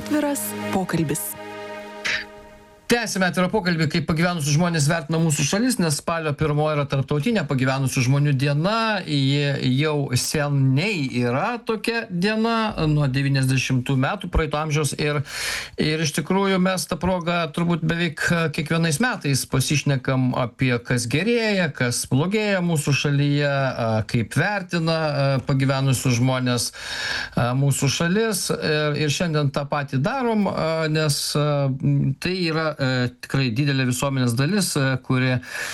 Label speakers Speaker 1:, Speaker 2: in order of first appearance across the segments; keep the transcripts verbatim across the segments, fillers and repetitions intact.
Speaker 1: Atviras pokalbis.
Speaker 2: Tęsime atvirą pokalbį, kaip pagyvenusių žmonės vertina mūsų šalis, nes spalio pirmoji yra tarptautinė pagyvenusių žmonių diena. Jie jau seniai yra tokia diena, nuo devyniasdešimtų metų praeito amžiaus. Ir, ir iš tikrųjų mes tą progą turbūt beveik kiekvienais metais pasišnekam apie kas gerėja, kas blogėja mūsų šalyje, kaip vertina pagyvenusių žmonės mūsų šalis. Ir, ir šiandien tą patį darom, nes tai yra tikrai didelė visuomenės dalis, kuri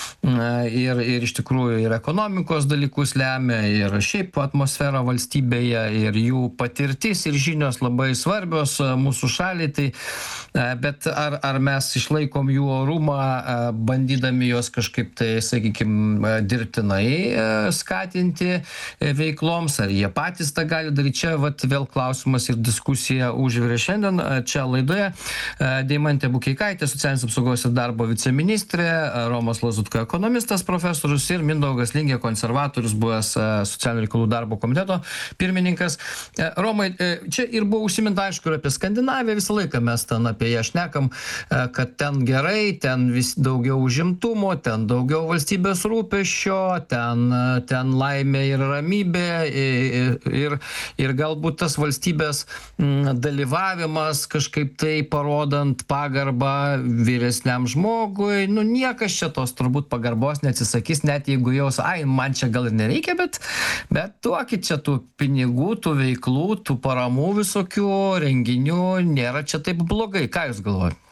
Speaker 2: ir, ir iš tikrųjų ir ekonomikos dalykus lemia, ir šiaip atmosfera valstybėje, ir jų patirtis ir žinios labai svarbios mūsų šaliai. Tai, bet ar, ar mes išlaikom jų orumą, bandydami juos kažkaip tai, sakykime, dirbtinai skatinti veikloms, ar jie patys tą gali daryti? Čia vat, vėl klausimas ir diskusija užvirė šiandien. Čia laidoje Deimantė Bukeikaitė, socialinės apsaugos ir darbo viceministrė, Romas Lazutka, ekonomistas profesorius, ir Mindaugas Lingė, konservatorius, buvęs socialinių reikalų darbo komiteto pirmininkas. Romai, čia ir buvo užsiminta, aišku, ir apie Skandinaviją, visą laiką mes ten apie ją šnekam, kad ten gerai, ten vis daugiau užimtumo, ten daugiau valstybės rūpesčio, ten, ten laimė ir ramybė, ir, ir, ir galbūt tas valstybės dalyvavimas kažkaip tai parodant pagarbą vyresniam žmogui, nu niekas čia tos turbūt pagarbos neatsisakys, net jeigu jaus, ai, man čia gal ir nereikia, bet, bet duokit čia tų pinigų, tų veiklų, tų paramų visokių, renginių, nėra čia taip blogai. Ką jūs galvojate?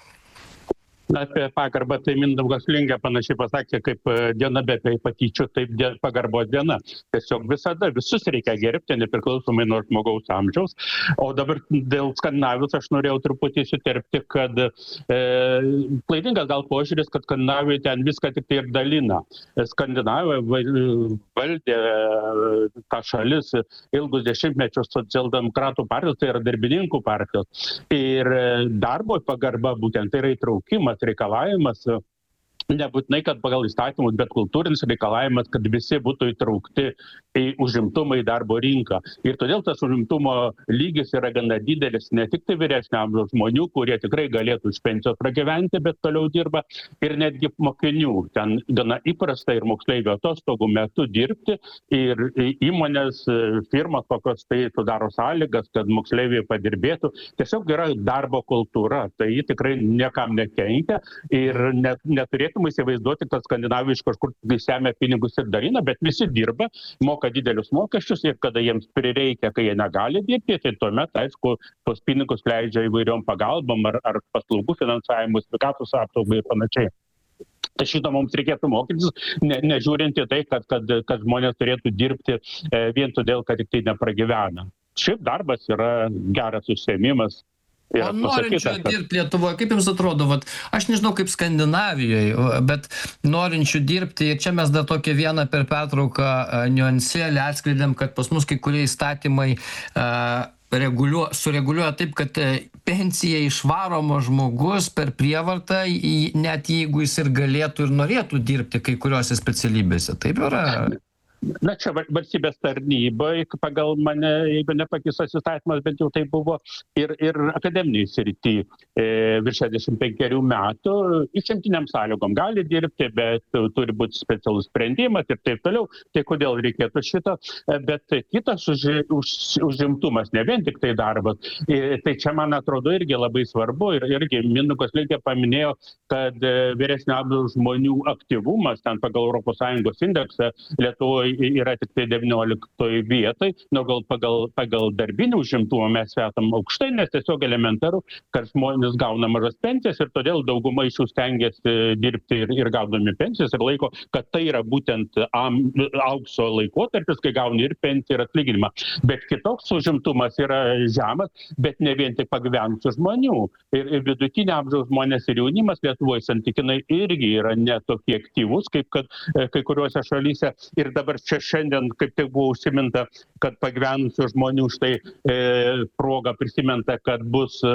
Speaker 3: Na, apie pagarbą tai Mindaugas Lingė panašiai pasakė, kaip diena be patyčių, taip pagarbos diena. Tiesiog visada visus reikia gerbti, nepriklausomai nuo žmogaus amžiaus. O dabar dėl Skandinavijos aš norėjau truputį įsiterpti, kad e, klaidingas gal požiūris, kad Skandinavijoje ten viską tik tai ir dalina. Skandinavijoje valdė tą šalis ilgus dešimtmečius socialdemokratų partijos, tai yra darbininkų partijos. Ir darbo pagarba būtent tai yra įtraukimas, reikalavimas, nebūtinai, kad pagal įstatymus, bet kultūrinis reikalavimas, kad visi būtų įtraukti į užimtumą, į darbo rinką. Ir todėl tas užimtumo lygis yra gana didelis, ne tik tai vyresnio amžiaus žmonių, kurie tikrai galėtų iš pensijos pragyventi, bet toliau dirba, ir netgi mokinių. Ten gana įprasta ir moksleivio atostogų metu dirbti, ir įmonės, firmos kokios tai sudaro sąlygas, kad moksleiviai padirbėtų. Tiesiog yra darbo kultūra, tai ji tikrai niekam nekenkia, ir net, neturėtų įsivaizduoti, kad Skandinavija iš kažkur semia pinigus ir dalina, bet visi dirba, moka didelius mokesčius, ir kada jiems prireikia, kai jie negali dirbti, tai tuomet, aišku, tos pinigus leidžia įvairiom pagalbom ar, ar paslaugų finansavimus, sveikatos apsaugai ir panašiai. Tai šito mums reikėtų mokytis, ne, nežiūrint į tai, kad, kad, kad žmonės turėtų dirbti e, vien todėl, kad tik tai nepragyvena. Šiaip darbas yra geras užsiėmimas.
Speaker 2: O norinčių dirbti Lietuvoje, kaip jums atrodo, vat, aš nežinau kaip Skandinavijoje, bet norinčių dirbti, ir čia mes dar tokią vieną per pertrauką niuansėlį atskleidėm, kad pas mus kai kurie įstatymai uh, reguliuo, sureguliuoja taip, kad pensija išvaroma žmogus per prievartą, net jeigu jis ir galėtų ir norėtų dirbti kai kuriuose specialybėse. Taip yra?
Speaker 3: Na, čia valstybės tarnybai, pagal mane, jeigu nepakisas įstatymas, bent jau tai buvo ir, ir akademiniai srity e, virš šešiasdešimt penkerių metų, išimtiniam sąlygom gali dirbti, bet turi būti specialus sprendimas ir taip toliau. Tai kodėl reikėtų šito? Bet kitas už, už, užimtumas, ne vien tik tai darbas. E, tai čia, man atrodo, irgi labai svarbu. Ir irgi Mindaugas Lingė paminėjo, kad vyresnio amžiaus žmonių aktyvumas, ten pagal Europos Sąjungos indeksą Lietuvoje yra tik tai devynioliktoj vietoj, nu gal pagal, pagal darbinį užimtumą mes esam aukštai, nes tiesiog elementaru, kad žmonės gauna mažas pensijas ir todėl dauguma iš jų stengiasi dirbti ir, ir gaudami pensijas ir laiko, kad tai yra būtent am, aukso laikotarpis, kai gauni ir pensiją, ir atlyginimą. Bet kitoks užimtumas yra žemas, bet ne vien tik pagyvenusių žmonių. Ir, ir vidutinio amžiaus žmonės ir jaunimas Lietuvoje santykinai irgi yra netokie aktyvus, kaip kad kai kuriuose šalyse. Ir dabar čia šiandien, kaip tik buvo užsiminta, kad pagyvenusių žmonių štai e, proga prisimenta, kad bus e,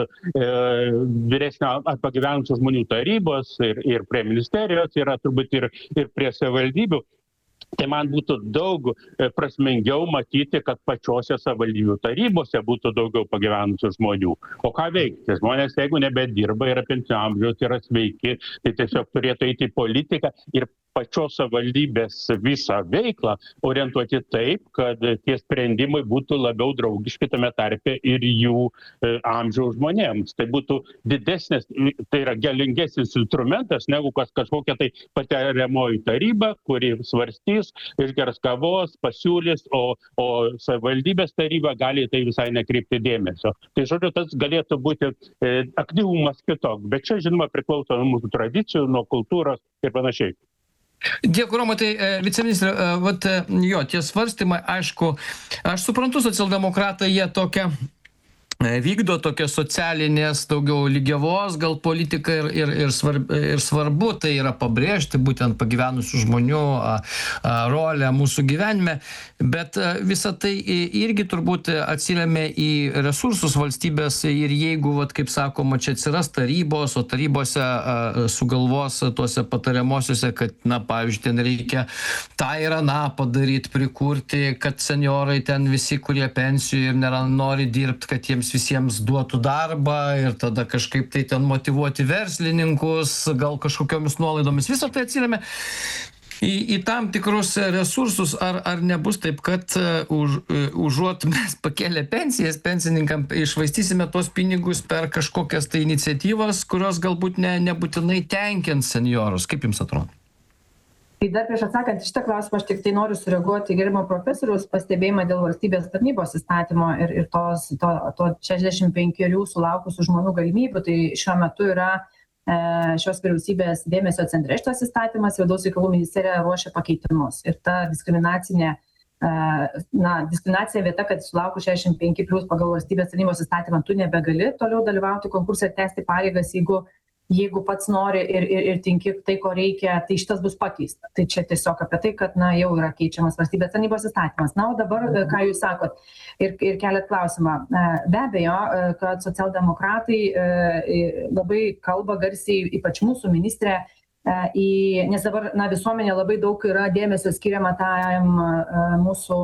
Speaker 3: vyresnio pagyvenusių žmonių tarybos ir, ir prie ministerijos, yra turbūt ir, ir prie savivaldybių. Tai man būtų daug prasmingiau matyti, kad pačiose savivaldybių tarybose būtų daugiau pagyvenusių žmonių. O ką veikti? Žmonės, jeigu nebedirba, yra pensinio amžiaus, yra sveiki, tai tiesiog turėtų eiti į politiką ir pačios savivaldybės visą veiklą orientuoti taip, kad tie sprendimai būtų labiau draugiški tame tarpe ir jų e, amžiaus žmonėms. Tai būtų didesnis, tai yra galingesnis instrumentas negu kas kažkokia tai patariamoji taryba, kuri svarstys, išgers kavos, pasiūlys, o, o savivaldybės taryba gali tai visai nekreipti dėmesio. Tai žodžiu, tas galėtų būti e, aktyvumas kitoks, bet čia, žinoma, priklauso nuo mūsų tradicijų, nuo kultūros ir panašiai.
Speaker 2: Dėkui, Romai, tai e, viceministrė, e, vat, e, jo, tie svarstymai, aišku, aš suprantu, socialdemokratai, jie tokia vykdo tokią socialinės daugiau lygiavos gal politiką ir, ir, ir, svarb, ir svarbu tai yra pabrėžti būtent pagyvenusių žmonių a, a, rolę mūsų gyvenime, bet a, visa tai irgi turbūt atsiremia į resursus valstybės ir jeigu, vat, kaip sakoma, čia atsiras tarybos, o tarybose a, sugalvos tuose patariamosiuose, kad, na, pavyzdžiui, ten reikia tą ir aną padaryti, prikurti, kad senjorai ten visi, kurie pensijų ir nėra, nori dirbti, kad jiems visiems duotų darbą ir tada kažkaip tai ten motyvuoti verslininkus, gal kažkokiomis nuolaidomis. Visą tai atsiremia į, į tam tikrus resursus. Ar, ar nebus taip, kad uh, už, uh, užuot mes pakėlę pensijas, pensininkam išvaistysime tuos pinigus per kažkokias tai iniciatyvas, kurios galbūt ne, nebūtinai tenkins senjorus? Kaip jums atrodo?
Speaker 1: Tai dar prieš atsakant šitą klausimą, aš tik tai noriu sureaguoti gerbiamo profesoriaus pastebėjimą dėl valstybės tarnybos įstatymo ir, ir tos, to, to šešiasdešimt penkerių sulaukusių žmonių galimybių. Tai šiuo metu yra e, šios vyriausybės dėmesio centre šitas įstatymas, vidaus reikalų ministerija ruošia pakeitimus. Ir ta diskriminacinė, e, na, diskriminacija vieta, kad sulaukus šešiasdešimt penki plius pagal valstybės tarnybos įstatymą tu nebegali toliau dalyvauti konkursą ir tęsti pareigas, jeigu jeigu pats nori ir, ir, ir tinki tai, ko reikia, tai šitas bus pakeista. Tai čia tiesiog apie tai, kad na, jau yra keičiamas valstybės tarnybos įstatymas. Na, o dabar, ką jūs sakot ir, ir keliat klausimą. Be abejo, kad socialdemokratai labai kalba garsiai, ypač mūsų ministrė, į, nes dabar na, visuomenė labai daug yra dėmesio skiriama tam mūsų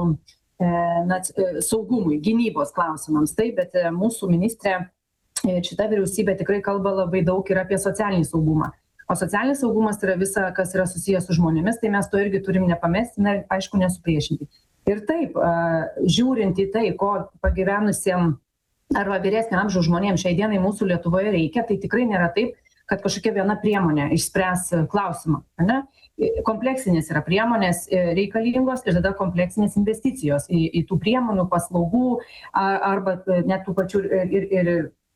Speaker 1: na, saugumui, gynybos klausimams. Taip, bet mūsų ministrė šita vyriausybė tikrai kalba labai daug ir apie socialinį saugumą. O socialinis saugumas yra visa, kas yra susijęs su žmonėmis, tai mes to irgi turim nepamesti, na, aišku, nesupriešinti. Ir taip, žiūrint į tai, ko pagyvenusiem arba vyresnio amžiaus žmonėms šiai dienai mūsų Lietuvoje reikia, tai tikrai nėra taip, kad kažkokia viena priemonė išspręs klausimą. Ne? Kompleksinės yra priemonės reikalingos ir tada kompleksinės investicijos į, į tų priemonių, paslaugų arba net tų pačių ir, ir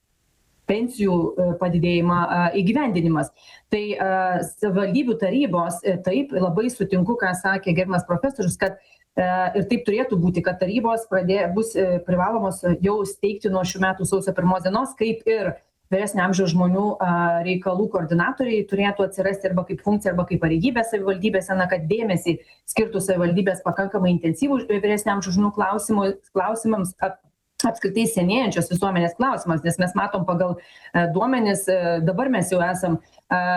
Speaker 1: pensijų padidėjimą įgyvendinimas. Tai savivaldybių tarybos, taip, labai sutinku, ką sakė gerbiamas profesorius, kad ir taip turėtų būti, kad tarybos pradė, bus privalomos jau steigti nuo šių metų sausio pirmos dienos, kaip ir vyresnio amžiaus žmonių reikalų koordinatoriai turėtų atsirasti arba kaip funkcija, arba kaip pareigybė savivaldybėse, na, kad dėmesį skirtų savivaldybės pakankamai intensyvų vyresnio amžiaus žmonių klausimams, apskritai senėjančios visuomenės klausimas, nes mes matom pagal e, duomenis, e, dabar mes jau esam e,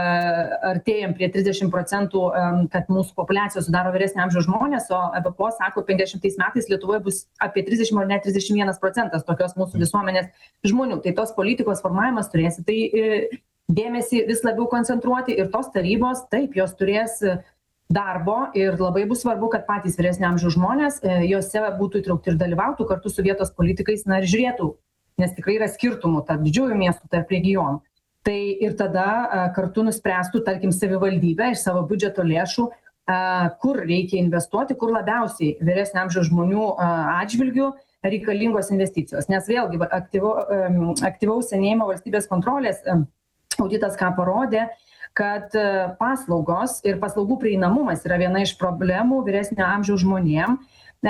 Speaker 1: artėjam prie trisdešimt procentų, e, kad mūsų populiacijos sudaro vyresnio amžiaus žmonės, o E B P O sako, penkiasdešimtais metais Lietuvoje bus apie trisdešimt ar net trisdešimt vienas procentas tokios mūsų visuomenės žmonių. Tai tos politikos formavimas turės tai e, dėmesį vis labiau koncentruoti ir tos tarybos, taip, jos turės darbo ir labai bus svarbu, kad patys vyresnio amžiaus žmonės e, jose būtų įtraukti ir dalyvautų kartu su vietos politikais, na ir žiūrėtų, nes tikrai yra skirtumų tarp didžiųjų miestų, tarp regionų. Tai ir tada e, kartu nuspręstų, tarkim, savivaldybę iš savo biudžeto lėšų, e, kur reikia investuoti, kur labiausiai vyresnio amžiaus žmonių e, atžvilgių reikalingos investicijos. Nes vėlgi aktyvo, e, aktyvaus senėjimo valstybės kontrolės e, auditas ką parodė, kad paslaugos ir paslaugų prieinamumas yra viena iš problemų vyresnio amžiaus žmonėm.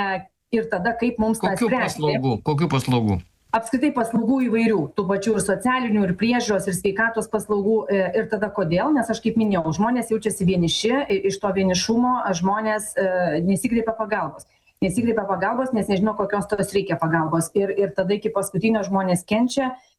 Speaker 1: Ir tada kaip mums tą spręsti.
Speaker 2: Kokių paslaugų? Kokių paslaugų?
Speaker 1: Apskritai paslaugų įvairių, tų pačių ir socialinių, ir priežiūros, ir sveikatos paslaugų. Ir tada kodėl? Nes aš kaip minėjau, žmonės jaučiasi vieniši, iš to vienišumo žmonės nesikreipia pagalbos. Nesikreipia pagalbos, nes nežino, kokios tos reikia pagalbos. Ir, ir tada iki paskutinio žmonės kenčia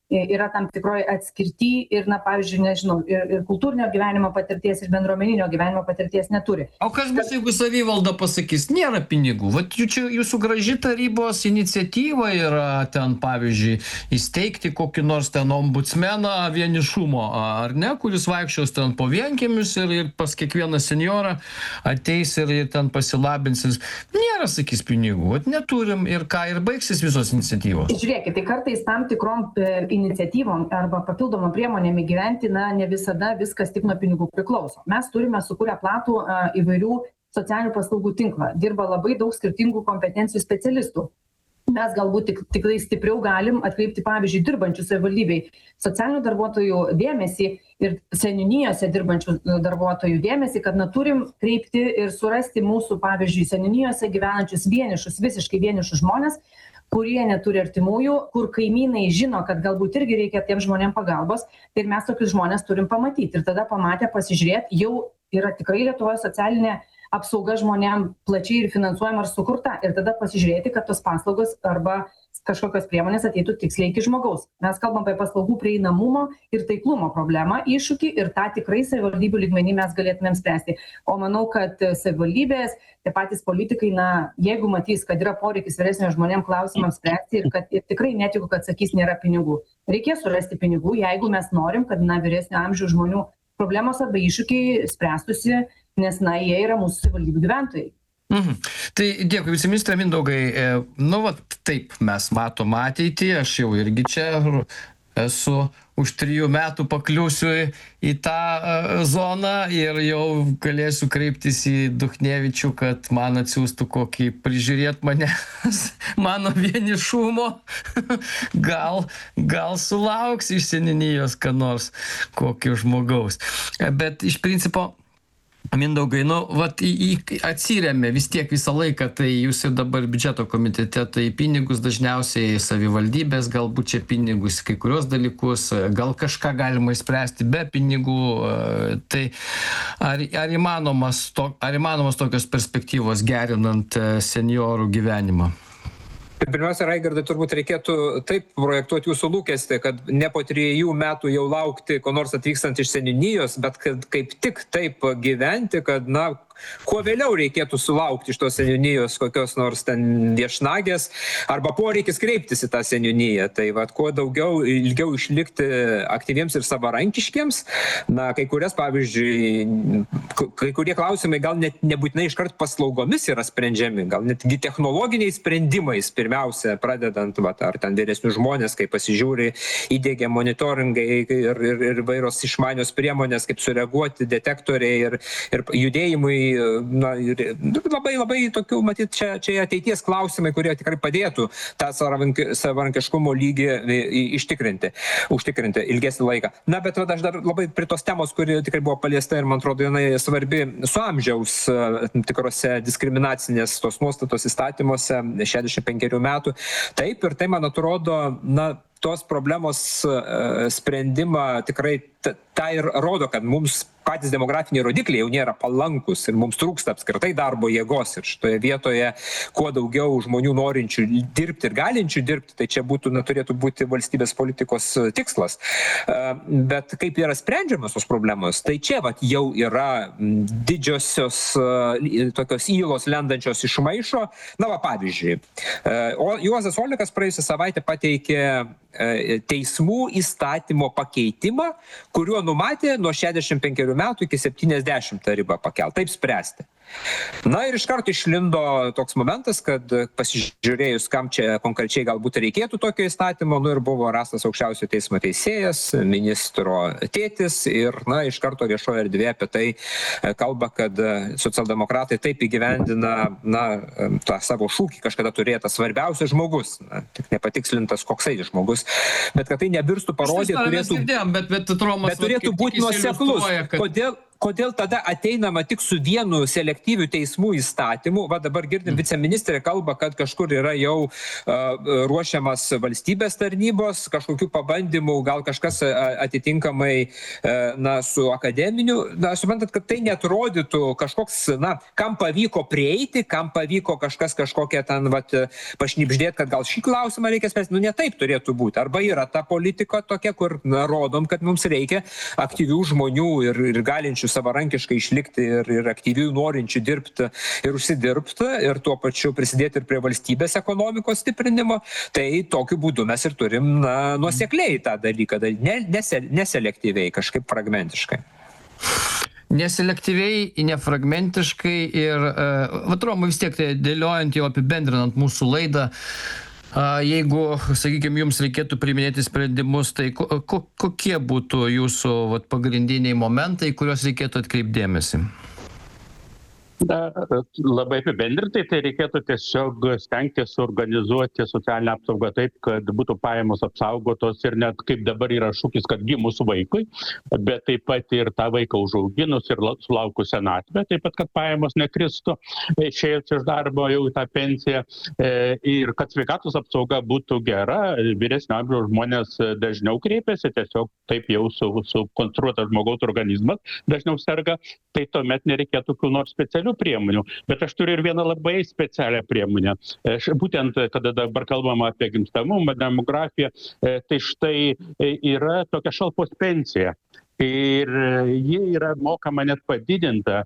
Speaker 1: yra tam tikroje atskirti ir, na, pavyzdžiui, nežinau, ir, ir kultūrinio gyvenimo patirties, ir bendruomeninio gyvenimo patirties neturi.
Speaker 2: O kas bus, jeigu savivalda pasakys, nėra pinigų? Vat čia jūsų graži tarybos iniciatyva yra ten, pavyzdžiui, įsteigti kokį nors ten ombudsmeną vienišumo, ar ne, kuris vaikščios ten po vienkiemius ir, ir pas kiekvieną senjorą ateis ir, ir ten pasilabinsis. Nėra, sakys, pinigų. Vat neturim ir ką, ir baigsis visos iniciatyvos.
Speaker 1: Žiūrėkit, tai kartais tam tikrom iniciatyvom arba papildomom priemonėm įgyventi, na, ne visada viskas tik nuo pinigų priklauso. Mes turime sukūrę platų a, įvairių socialinių paslaugų tinklą. Dirba labai daug skirtingų kompetencijų specialistų. Mes galbūt tik, tikrai stipriau galim atkreipti, pavyzdžiui, dirbančių savivaldybei socialinių darbuotojų dėmesį ir seniūnijose dirbančių darbuotojų dėmesį, kad na, turim kreipti ir surasti mūsų, pavyzdžiui, seniūnijose gyvenančius vienišus, visiškai vienišus žmonės, kurie neturi artimųjų, kur kaimynai žino, kad galbūt irgi reikia tiem žmonėm pagalbos, ir mes tokius žmonės turim pamatyti. Ir tada pamatę, pasižiūrėti, jau yra tikrai Lietuvoje socialinė apsauga žmonėm plačiai ir finansuojama ir sukurta. Ir tada pasižiūrėti, kad tos paslaugos arba kažkokios priemonės ateitų tiksliai iki žmogaus. Mes kalbam apie paslaugų prieinamumo ir taiklumo problemą, iššūkį, ir tą tikrai savivaldybių lygmenį mes galėtumėm spręsti. O manau, kad savivaldybės, tie patys politikai, na, jeigu matys, kad yra poreikis vyresnio žmonėm klausimams spręsti ir kad ir tikrai netikiu, kad sakys nėra pinigų. Reikės surasti pinigų, jeigu mes norim, kad, na, vyresnio amžiaus žmonių problemos arba iššūkiai spręstusi, nes, na, jie yra mūsų savivaldybių gyventojai.
Speaker 2: Mhm. Tai dėkui, viceministre Mindaugai. Nu, va, taip mes matom ateitį, aš jau irgi čia esu už trijų metų pakliūsiu į tą uh, zoną ir jau galėsiu kreiptis į Duchnevičių, kad man atsiųstų kokį prižiūrėt mane mano vienišumo. gal, gal sulauks iš seniūnijos ką nors kokio žmogaus. Bet iš principo, Mindaugai, nu, vat į, į atsiremia vis tiek visą laiką, tai jūs ir dabar biudžeto komitete, tai pinigus dažniausiai savivaldybės, galbūt čia pinigus kai kurios dalykus, gal kažką galima išspręsti be pinigų, tai ar, ar, įmanomas to, ar įmanomas tokios perspektyvos gerinant seniorų gyvenimą?
Speaker 4: Pirmiausia, Raigardai, turbūt reikėtų taip projektuoti jūsų lūkestį, kad ne po trijų metų jau laukti, ko nors atvykstant iš seniūnijos, bet kad kaip tik taip gyventi, kad, na, kuo vėliau reikėtų sulaukti iš tos seniūnijos kokios nors ten viešnagės arba poreikis kreiptis į tą seniūniją. Tai vat, kuo daugiau, ilgiau išlikti aktyviems ir savarankiškiems, na, kai kurias, pavyzdžiui, kai kurie klausimai gal net nebūtinai iškart paslaugomis yra sprendžiami, gal netgi technologiniais sprendimais, pirmiausia, pradedant, vat, ar ten vyresnių žmonės, kai pasižiūri, įdiegia monitoringai ir, ir, ir vairios išmanios priemonės, kaip sureaguoti, detektoriai ir, ir judėjimui. Na, labai, labai tokių, matyt, čia, čia ateities klausimai, kurie tikrai padėtų tą savarankiškumo lygį ištikrinti, užtikrinti ilgesnį laiką. Na, bet aš dar labai prie tos temos, kuri tikrai buvo paliesta ir, man atrodo, jinai svarbi su amžiaus tikrose diskriminacinės tos nuostatos įstatymuose šešiasdešimt penkerių metų. Taip, ir tai, man atrodo, na, tos problemos sprendimą tikrai tą ir rodo, kad mums patys demografiniai rodikliai jau nėra palankus ir mums trūksta apskritai darbo jėgos. Ir šitoje vietoje kuo daugiau žmonių norinčių dirbti ir galinčių dirbti, tai čia būtų, na, turėtų būti valstybės politikos tikslas. Bet kaip yra sprendžiamas tos problemos, tai čia vat, jau yra didžiosios tokios įlos lendančios iš maišo. Na, va, pavyzdžiui, o Juozas Olekas praėjusią savaitę pateikė teismų įstatymo pakeitimą, kuriuo numatė nuo šešiasdešimt penkerių metų iki septyniasdešimt tą ribą pakelt, taip spręsti. Na ir iš karto išlindo toks momentas, kad pasižiūrėjus, kam čia konkrečiai galbūt reikėtų tokio įstatymo, nu ir buvo rastas aukščiausio teismo teisėjas, ministro tėtis ir, na, iš karto viešoje erdvėje apie tai kalba, kad socialdemokratai taip įgyvendina, na, tą savo šūkį kažkada turėtas svarbiausias žmogus, na, tik nepatikslintas koksai žmogus, bet kad tai nebirstų parodė, turėtų,
Speaker 2: girdėjom, bet, bet, Romas,
Speaker 4: bet turėtų būti nuoseklus. Kad... Kodėl, kodėl tada ateinama tik su vienu selektyviu teismų įstatymu? Va dabar girdim, viceministrė kalba, kad kažkur yra jau uh, ruošiamas valstybės tarnybos, kažkokių pabandymų, gal kažkas atitinkamai uh, na, su akademiniu. Na, suprantat, kad tai netrodytų kažkoks, na, kam pavyko prieiti, kam pavyko kažkas kažkokią ten vat, pašnipždėti, kad gal šį klausimą reikia spręsti. Nu, ne taip turėtų būti. Arba yra ta politika tokia, kur na, rodom, kad mums reikia aktyvių žmonių ir, ir galinčių savarankiškai išlikti ir, ir aktyvių norinčių dirbti ir užsidirbti ir tuo pačiu prisidėti ir prie valstybės ekonomikos stiprinimo, tai tokiu būdu mes ir turim na, nuosekliai tą dalyką, ne, nese, neselektyviai, kažkaip fragmentiškai.
Speaker 2: Neselektyviai, nefragmentiškai ir, va, Romai, vis tiek tai dėliojant jau apibendrinant mūsų laidą, jeigu, sakykime, jums reikėtų priiminėti sprendimus, tai ko, ko, kokie būtų jūsų vat, pagrindiniai momentai, kuriuos reikėtų atkreipdėmėsi?
Speaker 3: Na, labai apibendrintai, tai reikėtų tiesiog stengtis organizuoti socialinę apsaugą taip, kad būtų pajamos apsaugotos ir net kaip dabar yra šūkis, kad gimus vaikui, bet taip pat ir tą vaiką užauginus ir sulaukus senatvę, taip pat, kad pajamos nekristų, išėjus iš darbo jau į tą pensiją ir kad sveikatos apsauga būtų gera, vyresnio amžiaus žmonės dažniau kreipiasi, tiesiog taip jau su, sukonstruotas žmogaus organizmas dažniau serga, tai tuomet nereikėtų tokių nors specialių priemonių. Bet aš turiu ir vieną labai specialią priemonę. Būtent, kada dabar kalbama apie gimstamumą, demografiją, tai štai yra tokia šalpos pensija. Ir ji yra mokama net padidinta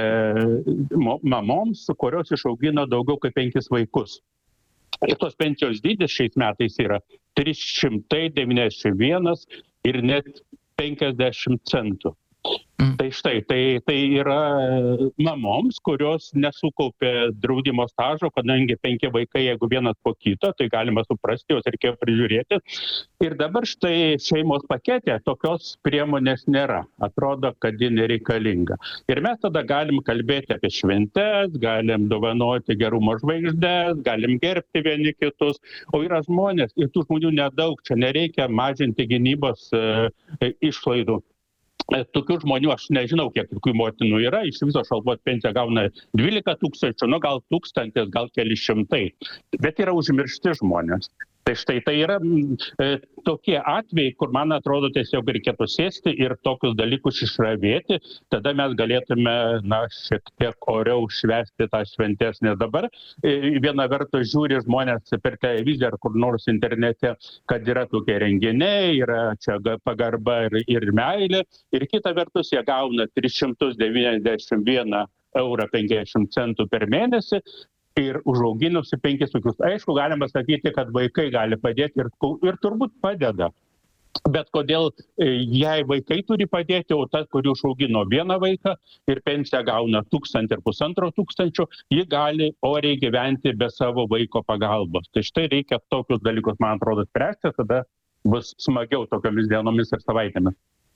Speaker 3: mamoms, kurios išaugino daugiau kaip penkis vaikus. Ir tos pensijos dydis šiais metais yra trys šimtai devyniasdešimt vienas ir net penkiasdešimt centų. Tai štai, tai, tai yra mamoms, kurios nesukaupė draudimo stažo, kadangi penki vaikai, jeigu vienas po kito, tai galima suprasti, jos reikėjo prižiūrėti. Ir dabar štai šeimos pakete tokios priemonės nėra. Atrodo, kad ji nereikalinga. Ir mes tada galim kalbėti apie šventes, galim dovanoti gerumo žvaigždes, galim gerbti vieni kitus. O yra žmonės, ir tų žmonių nedaug, čia nereikia mažinti gynybos e, išlaidų. Tokių žmonių aš nežinau, kiek tokių motinų yra, iš viso šalpos pensiją gauna dvylika tūkstančių, nu gal tūkstantis, gal keli šimtai, bet yra užmiršti žmonės. Tai štai tai yra e, tokie atvejai, kur man atrodo tiesiog reikėtų sėsti ir tokius dalykus išravėti, tada mes galėtume na, šiek tiek oriau švęsti tą šventės, nes dabar e, viena vertus žiūri žmonės per televiziją ar kur nors internete, kad yra tokie renginiai, yra čia pagarba ir, ir meilė, ir kita vertus jie gauna tris šimtus devyniasdešimt vieną eurą penkiasdešimt centų per mėnesį, ir užauginusi penkis vaikus. Aišku, galima sakyti, kad vaikai gali padėti ir, ir turbūt padeda. Bet kodėl jei vaikai turi padėti, o tas, kurį užaugino vieną vaiką ir pensiją gauna tūkstantį ir pusantro tūkstančio, ji gali oriai gyventi be savo vaiko pagalbos. Tai štai reikia tokius dalykus, man atrodo, spręsti, tada bus smagiau tokiamis dienomis ir savaitėmis.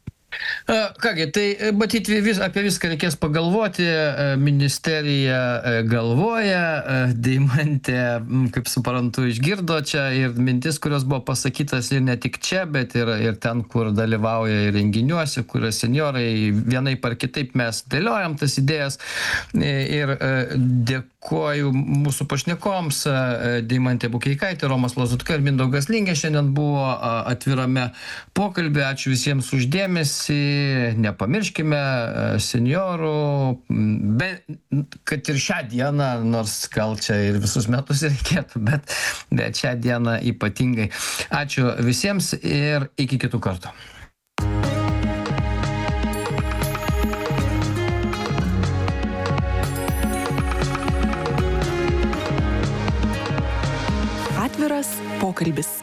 Speaker 2: Kągi, tai matyti vis, apie viską reikės pagalvoti, ministerija galvoja, Deimantė, kaip suprantu, išgirdo čia ir mintis, kurios buvo pasakytas ir ne tik čia, bet ir, ir ten, kur dalyvauja ir renginiuose, kur senjorai vienaip ar kitaip mes dėliojam tas idėjas ir dėkoju mūsų pašnekoms, Deimantė Bukeikaitė, Romas Lazutka ir Mindaugas Lingė šiandien buvo atvirame pokalbė, ačiū visiems uždėmesį. Nepamirškime senjorų, be, kad ir šią dieną, nors gal čia ir visus metus reikėtų, bet, bet šią dieną ypatingai. Ačiū visiems ir iki kitų kartų.
Speaker 5: Atviras pokalbis.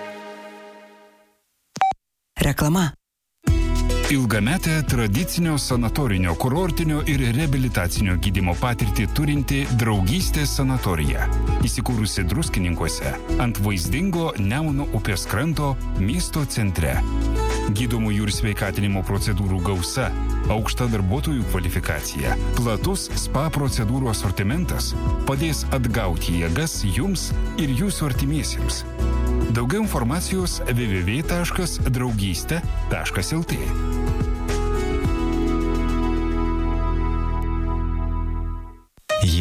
Speaker 5: Reklama.
Speaker 6: Ilgametę tradicinio sanatorinio, kurortinio ir reabilitacinio gydymo patirtį turinti Draugystės sanatorija. Įsikūrusi Druskininkuose ant vaizdingo Nemuno upės kranto miesto centre. Gydomųjų ir sveikatinimo procedūrų gausa, aukšta darbuotojų kvalifikacija, platus spa procedūrų asortimentas padės atgauti jėgas jums ir jūsų artimiesiems. Daugiau informacijos w w w taškas draugystė taškas l t.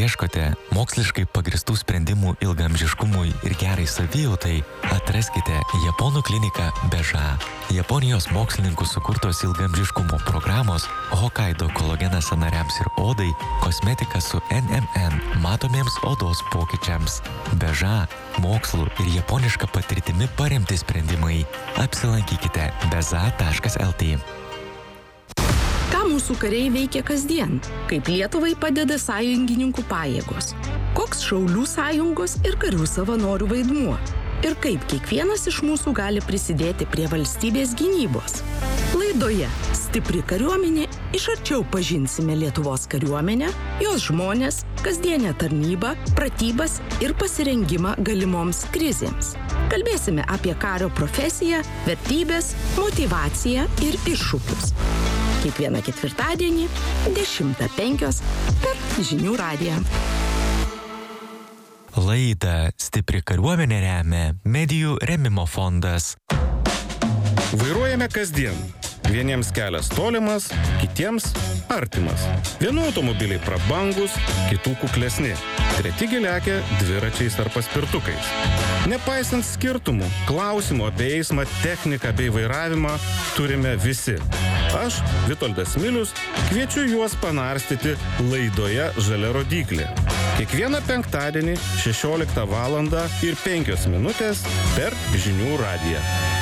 Speaker 7: ieškote moksliškai pagristų sprendimų ilgaamžiškumui ir gerai savijautai, atraskite Japonų kliniką Beža. Japonijos mokslininkų sukurtos ilgaamžiškumo programos Hokkaido kolagenas sąnariams ir odai, kosmetika su N M N matomiems odos pokyčiams. Beža, mokslu ir japoniška patirtimi paremti sprendimai. Apsilankykite beza taškas el t.
Speaker 8: Ką mūsų kariai veikia kasdien? Kaip Lietuvai padeda sąjungininkų pajėgos? Koks Šaulių sąjungos ir karių savanorių vaidmuo? Ir kaip kiekvienas iš mūsų gali prisidėti prie valstybės gynybos? Laidoje Stipri kariuomenė iš arčiau pažinsime Lietuvos kariuomenę, jos žmonės, kasdienę tarnybą, pratybas ir pasirengimą galimoms krizėms. Kalbėsime apie kario profesiją, vertybės, motyvaciją ir iššūkius. Kiekvieną ketvirtadienį dešimtą penkios per Žinių radiją.
Speaker 7: Laidą Stipri kariuomenė remia Medijų rėmimo fondas.
Speaker 9: Vairuojame kasdien. Vieniems kelias tolimas, kitiems artimas. Vienų automobiliai prabangus, kitų kuklesni. Treti lekia dviračiais ar paspirtukais. Nepaisant skirtumų, klausimų apie eismą, techniką bei vairavimą turime visi. Aš, Vitoldas Milius, kviečiu juos panarstyti laidoje Žalia rodyklė. Kiekvieną penktadienį šešioliktą valandą ir penkios minutės per Žinių radiją.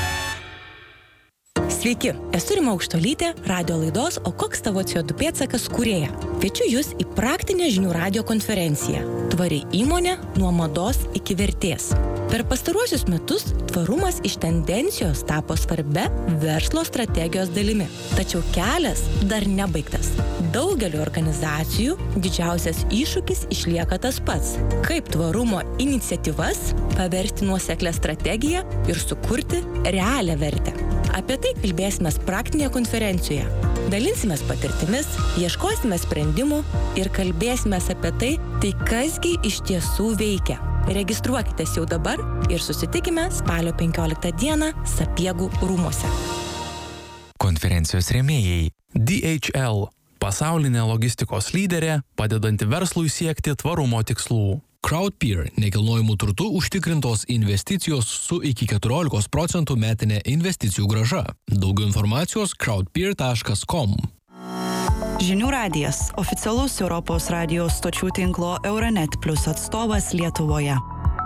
Speaker 10: Sveiki, esu Rima Aukštuolytė, radio laidos O koks tavo C O du pėdsakas kūrėja. Kviečiu jūs į praktinę Žinių radijo konferenciją Tvari įmonė nuo mados iki vertės. Per pastaruosius metus tvarumas iš tendencijos tapo svarbia verslo strategijos dalimi. Tačiau kelias dar nebaigtas. Daugeliu organizacijų didžiausias iššūkis išlieka tas pats. Kaip tvarumo iniciatyvas paversti nuoseklią strategiją ir sukurti realią vertę. Apie tai kalbėsime praktinėje konferencijoje. Dalinsimės patirtimis, ieškosime sprendimų ir kalbėsime apie tai, tai kasgi iš tiesų veikia. Registruokitės jau dabar ir susitikime spalio penkioliktą dieną Sapiegų rūmuose.
Speaker 7: Konferencijos rėmėjai
Speaker 11: D H L – pasaulinė logistikos lyderė, padedanti verslui siekti tvarumo tikslų. Crowdpeer – nekilnojamų turtų užtikrintos investicijos su iki keturiolikos procentų metinė investicijų grąža. Daugiau informacijos crowdpeer taškas com.
Speaker 5: Žinių radijas – oficialus Europos radijos stočių tinklo Euronet Plus atstovas Lietuvoje.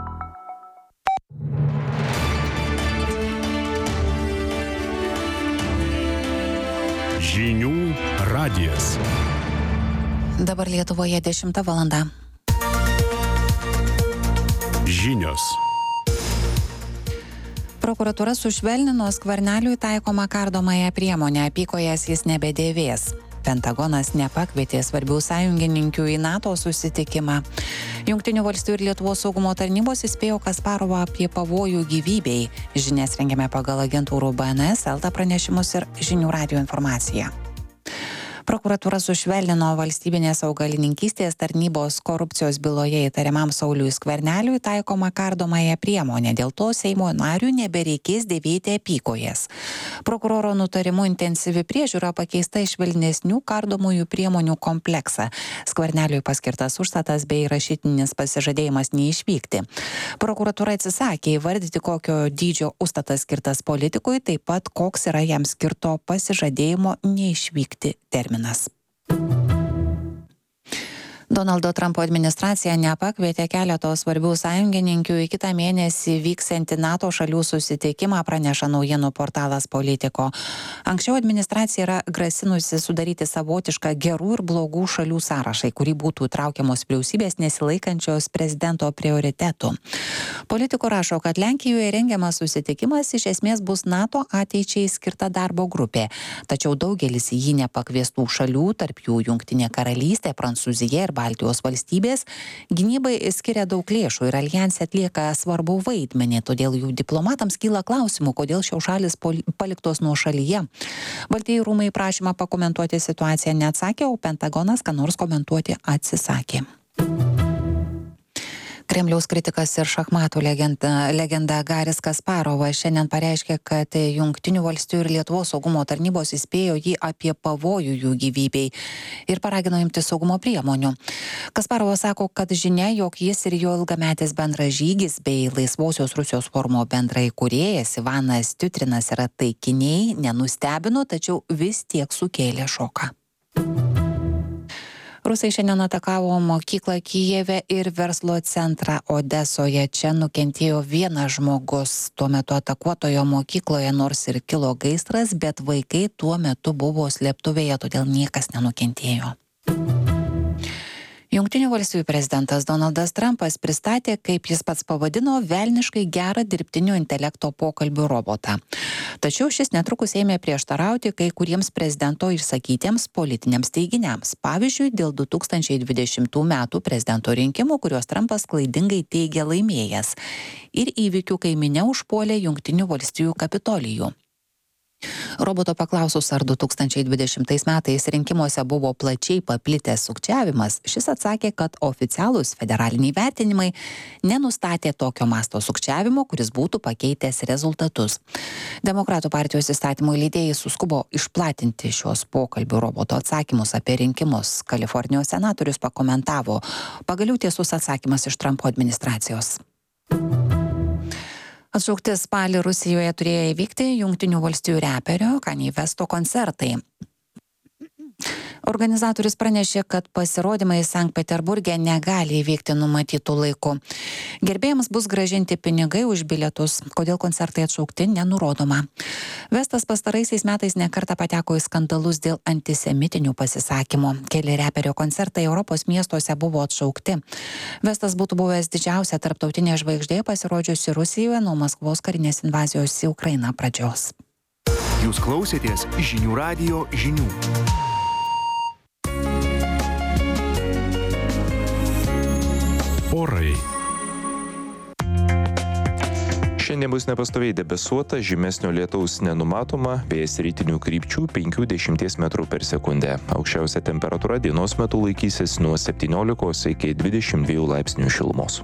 Speaker 6: Žinių radijas.
Speaker 12: Dabar Lietuvoje dešimta valanda.
Speaker 6: Žinios.
Speaker 12: Prokuratūra sušvelnino Skverneliui taikomą kardomąją priemonę, apykojes jis nebedėvės. Pentagonas nepakvietė svarbių sąjungininkių į NATO susitikimą. Jungtinių valstijų ir Lietuvos saugumo tarnybos įspėjo Kasparovą apie pavojų gyvybei. Žinias rengiame pagal agentūrų B N S, Elta pranešimus ir Žinių radijo informaciją. Prokuratūra sušvelnino valstybinės augalininkystės tarnybos korupcijos byloje įtariamam Sauliui Skverneliui taikomą kardomąją priemonę. Dėl to Seimo nariui nebereikės dėvėti apykojes. Prokuroro nutarimu intensyvi priežiūra pakeista į švelnesnių kardomųjų priemonių kompleksą. Skverneliui paskirtas užstatas bei rašytinis pasižadėjimas neišvykti. Prokuratūra atsisakė įvardyti, kokio dydžio užstatas skirtas politikui, taip pat koks yra jam skirto pasižadėjimo neišvykti terminas. Donaldo Trumpo administracija nepakvietė keleto svarbių sąjungininkių į kitą mėnesį vyksiantį NATO šalių susitikimą, praneša naujienų portalas Politico. Anksčiau administracija yra grasinusi sudaryti savotišką gerų ir blogų šalių sąrašą, kurį būtų traukiamos vyriausybės nesilaikančios prezidento prioritetų. Politico rašo, kad Lenkijoje rengiamas susitikimas iš esmės bus NATO ateičiai skirta darbo grupė, tačiau daugelis į jį nepakviestų šalių, tarp jų Jungtinė karalystė, Prancūzija ir Baltijos valstybės, gynybai skiria daug lėšų ir aljanse atlieka svarbų vaidmenį, todėl jų diplomatams kyla klausimų, kodėl šios šalis paliktos nuošalyje. Baltieji rūmai prašymą pakomentuoti situaciją neatsakė, o Pentagonas ką nors komentuoti atsisakė. Kremliaus kritikas ir šachmatų legenda, legenda Garis Kasparovas šiandien pareiškė, kad Jungtinių valstijų ir Lietuvos saugumo tarnybos įspėjo jį apie pavojų jų gyvybei ir paragino imtis saugumo priemonių. Kasparovas sako, kad žinia, jog jis ir jo ilgametis bendražygis bei Laisvosios Rusijos forumo bendraįkūrėjas Ivanas Tiutrinas yra taikiniai, nenustebino, tačiau vis tiek sukėlė šoką. Rusai šiandien atakavo mokyklą Kijeve ir verslo centrą Odesoje. Čia nukentėjo vienas žmogus. Tuo metu atakuotojo mokykloje nors ir kilo gaisras, bet vaikai tuo metu buvo slėptuvėje, todėl niekas nenukentėjo. Jungtinių valstijų prezidentas Donaldas Trumpas pristatė, kaip jis pats pavadino, velniškai gerą dirbtinio intelekto pokalbių robotą. Tačiau šis netrukus ėmė prieštarauti kai kuriems prezidento išsakytiems politiniams teiginiams. Pavyzdžiui, dėl du tūkstančiai dvidešimtų metų prezidento rinkimų, kuriuos Trumpas klaidingai teigė laimėjęs. Ir įvykių, kai minia užpuolė Jungtinių valstijų Kapitolijų. Roboto paklausus, ar du tūkstančiai dvidešimtais metais rinkimuose buvo plačiai paplitęs sukčiavimas, šis atsakė, kad oficialūs federaliniai vertinimai nenustatė tokio masto sukčiavimo, kuris būtų pakeitęs rezultatus. Demokratų partijos įstatymų leidėjai suskubo išplatinti šios pokalbių roboto atsakymus apie rinkimus. Kalifornijos senatorius pakomentavo, pagaliau tiesus atsakymas iš Trumpo administracijos. Atšaukti spalį Rusijoje turėjo įvykti Jungtinių valstijų reperio Kanye Westo koncertai. Organizatorius pranešė, kad pasirodymai Sankt Peterburge negali įvykti numatytų laiku. Gerbėjams bus grąžinti pinigai už bilietus, kodėl koncertai atšaukti nenurodoma. Westas pastaraisiais metais nekartą pateko į skandalus dėl antisemitinių pasisakymų. Keli reperio koncertai Europos miestuose buvo atšaukti. Westas būtų buvęs didžiausia tarptautinė žvaigždė pasirodžiusi Rusijoje nuo Maskvos karinės invazijos į Ukrainą pradžios.
Speaker 13: Jūs klausėtės Žinių radijo žinių.
Speaker 6: Orai.
Speaker 14: Šiandien bus nepastoviai debesuota, žymesnio lietaus nenumatoma, vėjas rytinių krypčių penki dešimt metrų per sekundę. Aukščiausia temperatūra dienos metu laikysis nuo septyniolikos iki dvidešimt dviejų laipsnių šilumos.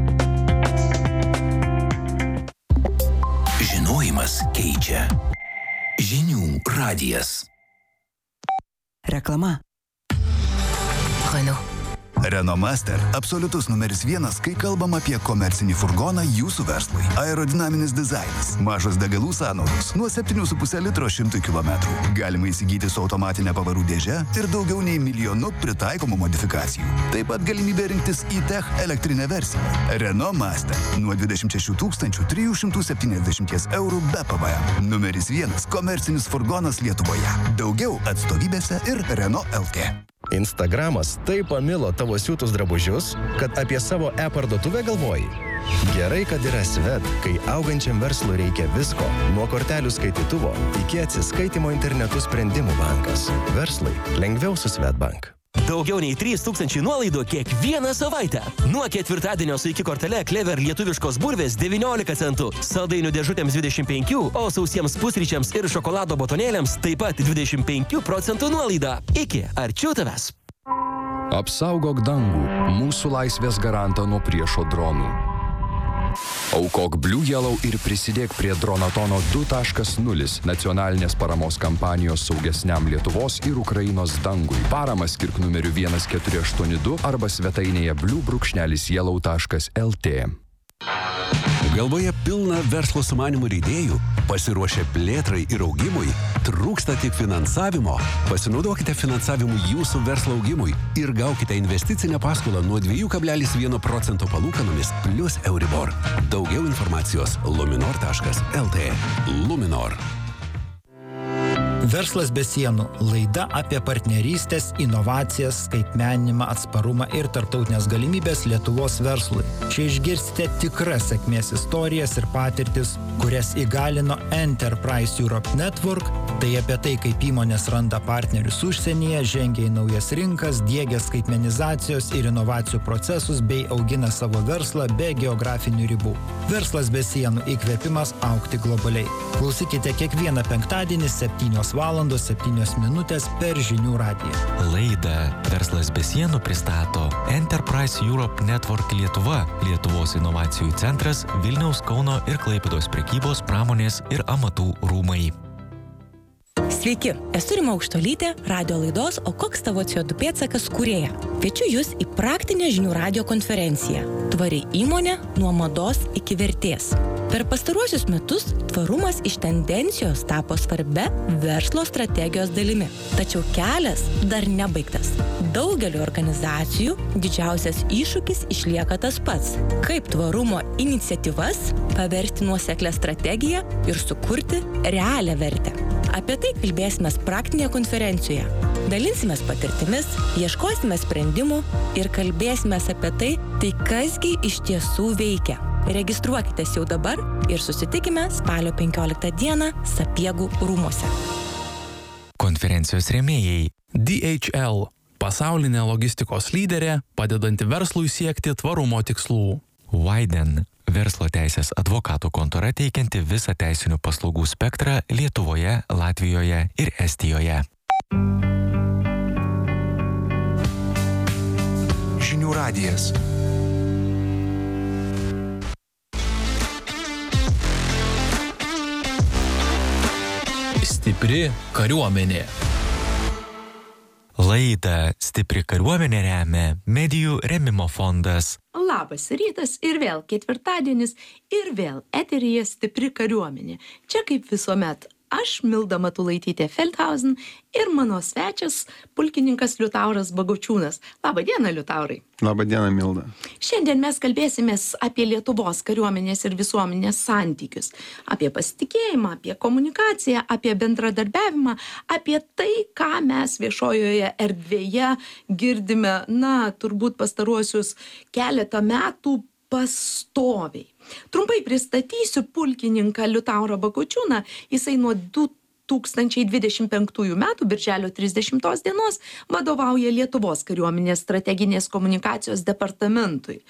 Speaker 15: Žinojimas keičia. Žinių radijas.
Speaker 16: Reklama.
Speaker 15: Renault.
Speaker 17: Renault Master – absoliutus numeris vienas, kai kalbam apie komercinį furgoną jūsų verslui. Aerodinaminis dizainas, mažos degalų sąnaudos, nuo septynių su puse litro šimtui kilometrų. Galima įsigyti su automatinė pavarų dėže ir daugiau nei milijonu pritaikomų modifikacijų. Taip pat galimybė rinktis e-Tech elektrinę versiją. Renault Master – nuo dvidešimt šešių tūkstančių trijų šimtų septyniasdešimt eurų be P V M. Numeris vienas komercinis furgonas Lietuvoje. Daugiau atstovybėse ir Renault L T.
Speaker 18: Instagramas taip pamilo tavo siūtus drabužius, kad apie savo e-parduotuvę galvoji. Gerai, kad yra Svet, kai augančiam verslui reikia visko, nuo kortelių skaitytuvo iki atsiskaitimo internetu sprendimų bankas. Verslui lengviau su Svetbank.
Speaker 19: Daugiau nei trys tūkstančiai nuolaidų kiekvieną savaitę. Nuo ketvirtadienio su iki kortele Clever lietuviškos burvės devyniolika centų, saldainių dėžutėms dvidešimt penki, o sausiems pusryčiams ir šokolado botonėliams taip pat dvidešimt penki procentų nuolaida. Iki, arčiau tavęs.
Speaker 6: Apsaugok dangų, mūsų laisvės garantą nuo priešo dronų. Aukok Blue Yellow ir prisidėk prie Dronatono du taškas nulis nacionalinės paramos kampanijos saugesniam Lietuvos ir Ukrainos dangui. Paramą skirk numeriu vienas keturi aštuoni du arba svetainėje blue brūkšnelis yellow taškas l t.
Speaker 20: Galvoje pilna verslo sumanimų ir idėjų, pasiruošę plėtrai ir augimui, trūksta tik finansavimo. Pasinaudokite finansavimu jūsų verslo augimui ir gaukite investicinę paskolą nuo dva kablelis vienas procento palūkanomis plus Euribor. Daugiau informacijos luminor taškas l t. Luminor.
Speaker 21: Verslas be sienų – laida apie partnerystės, inovacijas, skaitmeninimą, atsparumą ir tarptautinės galimybės Lietuvos verslui. Čia išgirsite tikras sėkmės istorijas ir patirtis, kurias įgalino Enterprise Europe Network, tai apie tai, kaip įmonės randa partnerius užsienyje, žengia į naujas rinkas, diegia skaitmenizacijos ir inovacijų procesus bei augina savo verslą be geografinių ribų. Verslas be sienų – įkvėpimas augti globaliai. Klausykite kiekvieną penktadienį septynios septynios valandos septynios minutės per Žinių radiją.
Speaker 7: Laidą Verslas be sienų pristato Enterprise Europe Network Lietuva, Lietuvos inovacijų centras, Vilniaus, Kauno ir Klaipėdos prekybos, pramonės ir amatų rūmai.
Speaker 10: Sveiki, esu Rima Aukštuolytė, radio laidos O koks tavo C O du pėdsakas kūrėja. Kviečiu jūs į praktinę Žinių radijo konferenciją Tvari įmonė nuo mados iki vertės. Per pastaruosius metus tvarumas iš tendencijos tapo svarbia verslo strategijos dalimi. Tačiau kelias dar nebaigtas. Daugeliu organizacijų didžiausias iššūkis išlieka tas pats. Kaip tvarumo iniciatyvas paversti nuoseklią strategiją ir sukurti realią vertę. Apie tai kalbėsime praktinėje konferencijoje. Dalinsimės patirtimis, ieškosime sprendimų ir kalbėsime apie tai, tai kasgi iš tiesų veikia. Registruokitės jau dabar ir susitikime spalio penkioliktą dieną Sapiegų rūmuose.
Speaker 7: Konferencijos rėmėjai
Speaker 11: D H L – pasaulinė logistikos lyderė, padedanti verslui siekti tvarumo tikslų.
Speaker 7: Widen – verslo teisės advokatų kontora teikianti visą teisinių paslaugų spektrą Lietuvoje, Latvijoje ir Estijoje.
Speaker 13: Žinių radijas.
Speaker 11: Stipri kariuomenė.
Speaker 7: Laidą Stipri kariuomenė remia Medijų rėmimo fondas.
Speaker 8: Labas rytas ir vėl ketvirtadienis ir vėl eteryje Stipri kariuomenė. Čia kaip visuomet aš, Milda Matulaitytė Feldhausen ir mano svečias pulkininkas Liutauras Bagočiūnas. Labą dieną, Liutaurai.
Speaker 16: Labą dieną, Milda.
Speaker 8: Šiandien mes kalbėsimės apie Lietuvos kariuomenės ir visuomenės santykius. Apie pasitikėjimą, apie komunikaciją, apie bendradarbiavimą, apie tai, ką mes viešojoje erdvėje girdime, na, turbūt pastaruosius keletą metų pastoviai. Trumpai pristatysiu pulkininką Liutaurą Bagočiūną. Jisai nuo du tūkstančiai dvidešimt penktųjų metų birželio trisdešimtos dienos vadovauja Lietuvos kariuomenės strateginės komunikacijos departamentui.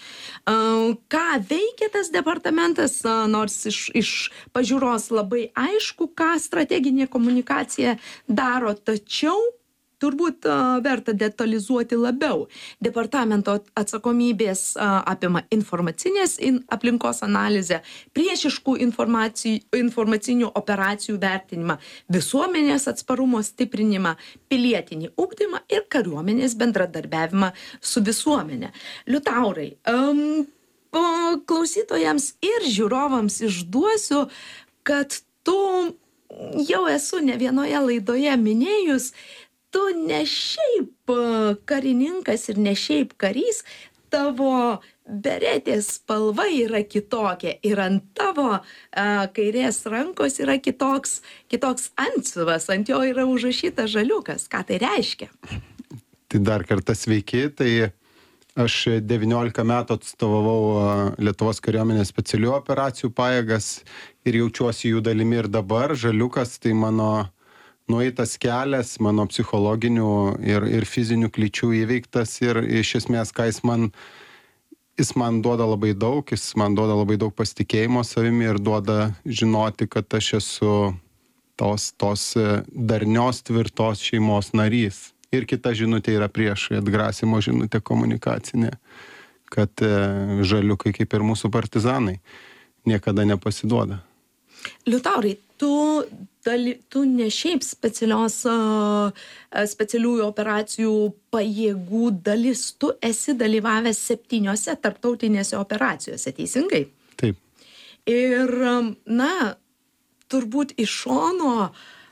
Speaker 8: Ką veikia tas departamentas, nors iš, iš pažiūros labai aišku, ką strateginė komunikacija daro, tačiau turbūt uh, verta detalizuoti labiau. Departamento atsakomybės uh, apima informacinės in, aplinkos analizę, priešiškų informacinių operacijų vertinimą, visuomenės atsparumo stiprinimą, pilietinį ugdymą ir kariuomenės bendradarbiavimą su visuomenė. Liutaurai, um, klausytojams ir žiūrovams išduosiu, kad tu jau esu ne vienoje laidoje minėjus, tu ne šiaip karininkas ir ne šiaip karys, tavo beretės spalva yra kitokia ir ant tavo a, kairės rankos yra kitoks, kitoks antsiuvas, ant jo yra užrašyta žaliukas. Ką tai reiškia?
Speaker 16: Tai dar kartą sveiki, tai aš devyniolika metų atstovavau Lietuvos kariuomenės specialių operacijų pajėgas ir jaučiuosi jų dalimi ir dabar. Žaliukas tai mano nueitas kelias, mano psichologinių ir, ir fizinių kliūčių įveiktas ir iš esmės, ką jis man, jis man duoda labai daug, jis man duoda labai daug pasitikėjimo savimi ir duoda žinoti, kad aš esu tos, tos darnios, tvirtos šeimos narys. Ir kita žinutė yra prieš, atgrasimo žinutė komunikacinė, kad žaliukai kaip ir mūsų partizanai niekada nepasiduoda.
Speaker 8: Liutaurai, tu, dali, tu ne šiaip specialios, uh, specialiųjų operacijų pajėgų dalis, tu esi dalyvavęs septyniose tarptautinėse operacijose, teisingai?
Speaker 16: Taip.
Speaker 8: Ir, na, turbūt iš šono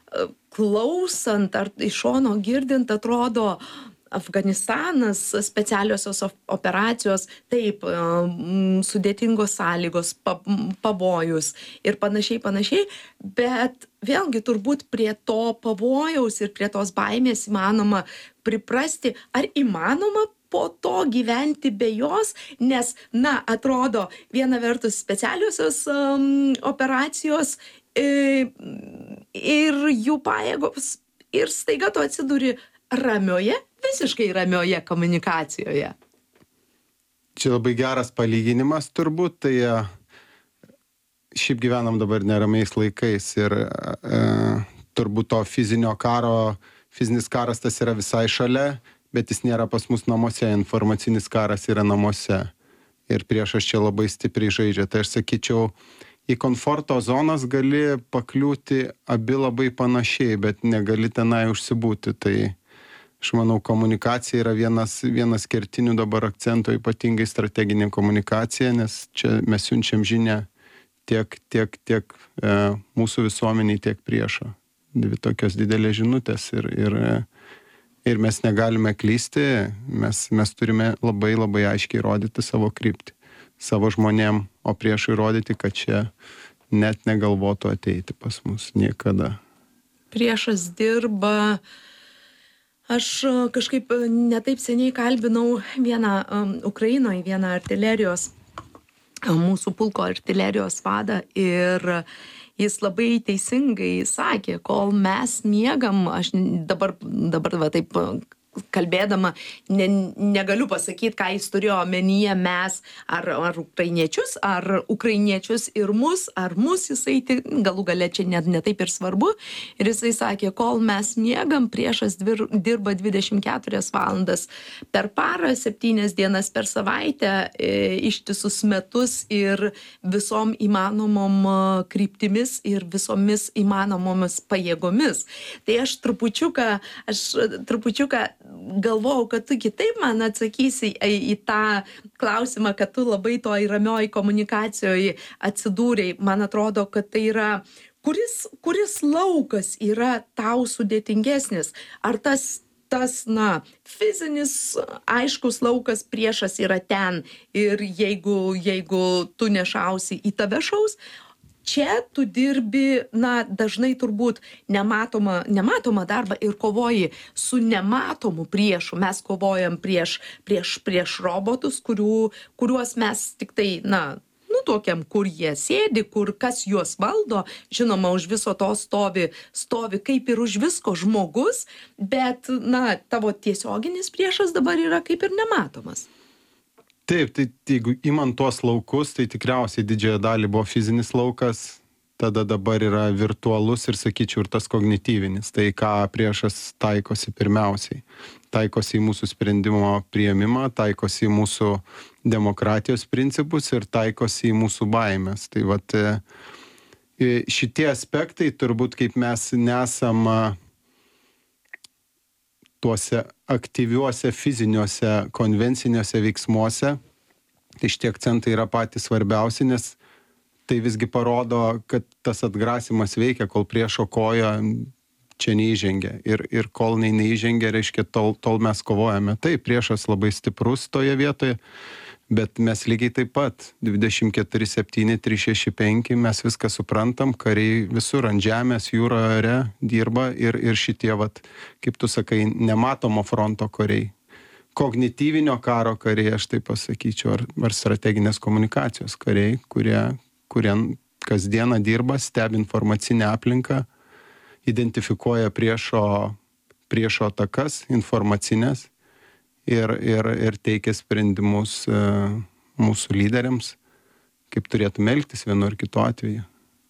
Speaker 8: klausant ar iš šono girdint atrodo, Afganistanas, specialiosios operacijos, taip, sudėtingos sąlygos, pavojus ir panašiai, panašiai, bet vėlgi turbūt prie to pavojaus ir prie tos baimės įmanoma priprasti, ar įmanoma po to gyventi be jos, nes, na, atrodo, viena vertus specialiosios um, operacijos e, ir jų pajėgos ir staiga tu atsiduri ramioje, visiškai ramioje komunikacijoje.
Speaker 16: Čia labai geras palyginimas turbūt, tai šiaip gyvenam dabar neramiais laikais ir e, turbūt to fizinio karo, fizinis karas tas yra visai šalia, bet jis nėra pas mus namuose, informacinis karas yra namuose. Ir priešas čia labai stipriai žaidžia. Tai aš sakyčiau, į komforto zonas gali pakliūti abi labai panašiai, bet negali tenai užsibūti. Tai aš manau, komunikacija yra vienas, vienas kertinių dabar akcentų, ypatingai strateginė komunikacija, nes čia mes siunčiam žinią tiek, tiek, tiek e, mūsų visuomeniai, tiek priešo. Dvi tokios didelės žinutės ir, ir, ir mes negalime klysti, mes, mes turime labai labai aiškiai rodyti savo kryptį, savo žmonėm, o priešui rodyti, kad čia net negalvotų ateiti pas mus niekada.
Speaker 8: Priešas dirba. Aš kažkaip netaip seniai kalbinau vieną um, Ukrainoje, vieną artilerijos, um, mūsų pulko artilerijos vadą ir jis labai teisingai sakė, kol mes miegam, aš dabar, dabar va taip kalbėdama, ne, negaliu pasakyti, ką jis turėjo omenyje mes, ar, ar ukrainiečius, ar ukrainiečius ir mus, ar mus jisai, galų gale čia net ne taip ir svarbu. Ir jisai sakė, kol mes miegam, priešas dvir, dirba dvidešimt keturias valandas per parą, septynias dienas per savaitę, e, ištisus metus ir visom įmanomom kryptimis ir visomis įmanomomis pajėgomis. Tai aš trupučiuką, aš trupučiuką galvojau, kad tu kitaip man atsakysi į tą klausimą, kad tu labai toj ramioj komunikacijoje atsidūrei. Man atrodo, kad tai yra, kuris, kuris laukas yra tau sudėtingesnis? Ar tas, tas, na, fizinis aiškus laukas priešas yra ten ir jeigu, jeigu tu nešausi, į tave šaus? Čia tu dirbi, na, dažnai turbūt nematomą, nematomą darbą ir kovoji su nematomu priešu. Mes kovojam prieš, prieš, prieš robotus, kurių, kuriuos mes tik tai, na, nutuokiam, kur jie sėdi, kur kas juos valdo. Žinoma, už viso to stovi, stovi kaip ir už visko žmogus, bet, na, tavo tiesioginis priešas dabar yra kaip ir nematomas.
Speaker 16: Taip, tai jeigu imant tuos laukus, tai tikriausiai didžiąją dalį buvo fizinis laukas, tada dabar yra virtualus ir, sakyčiau, ir tas kognityvinis. Tai ką priešas taikosi pirmiausiai. Taikosi į mūsų sprendimo priėmimą, taikosi į mūsų demokratijos principus ir taikosi į mūsų baimės. Tai vat šitie aspektai turbūt, kaip mes nesam tuose aktyviuose fiziniuose konvenciniuose veiksmuose, tai šitie akcentai yra patys svarbiausi, nes tai visgi parodo, kad tas atgrasimas veikia, kol priešo koja čia neįžengia. Ir, ir kol nei neįžengia, reiškia, tol, tol mes kovojame. Taip, priešas labai stiprus toje vietoje, bet mes lygiai taip pat dvidešimt keturi septyni trys šeši penki mes viską suprantam, kariai visur ant žemės, jūroje, ore dirba ir, ir šitie, vat, kaip tu sakai, nematomo fronto kariai. Kognityvinio karo kariai, aš taip pasakyčiau, ar, ar strateginės komunikacijos kariai, kurie, kurie kasdieną dirba, stebi informacinę aplinką, identifikuoja priešo, priešo atakas informacinės, Ir, ir, ir teikia sprendimus e, mūsų lyderiams, kaip turėtume elgtis vienu ar kitu atveju.